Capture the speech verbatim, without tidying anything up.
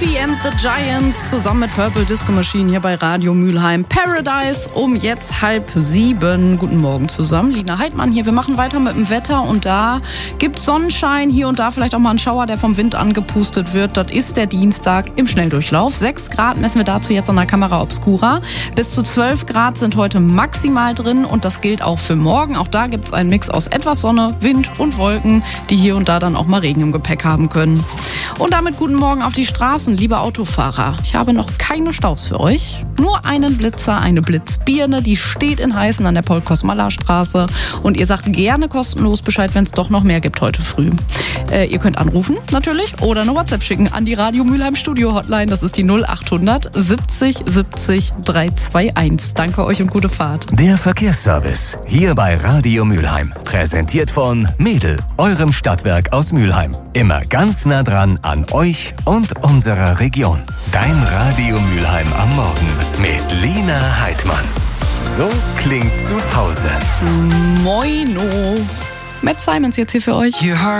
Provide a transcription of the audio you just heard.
Sophie and the Giants zusammen mit Purple Disco Machine hier bei Radio Mülheim. Paradise um jetzt halb sieben. Guten Morgen zusammen. Lina Heidmann hier. Wir machen weiter mit dem Wetter und da gibt's Sonnenschein. Hier und da vielleicht auch mal ein Schauer, der vom Wind angepustet wird. Das ist der Dienstag im Schnelldurchlauf. sechs Grad messen wir dazu jetzt an der Kamera Obscura. Bis zu zwölf Grad sind heute maximal drin und das gilt auch für morgen. Auch da gibt's einen Mix aus etwas Sonne, Wind und Wolken, die hier und da dann auch mal Regen im Gepäck haben können. Und damit guten Morgen auf die Straßen, liebe Autofahrer. Ich habe noch keine Staus für euch. Nur einen Blitzer, eine Blitzbirne, die steht in Heißen an der Paul-Kosmala-Straße. Und ihr sagt gerne kostenlos Bescheid, wenn es doch noch mehr gibt heute früh. Äh, ihr könnt anrufen, natürlich, oder eine WhatsApp schicken an die Radio Mülheim Studio Hotline. Das ist die null achthundert siebzig siebzig dreihunderteinundzwanzig. Danke euch und gute Fahrt. Der Verkehrsservice hier bei Radio Mülheim. Präsentiert von Mädel, eurem Stadtwerk aus Mülheim. Immer ganz nah dran an euch und unserer Region. Dein Radio Mülheim am Morgen mit Lina Heidmann. So klingt zu Hause. Moino. Matt Simons jetzt hier für euch.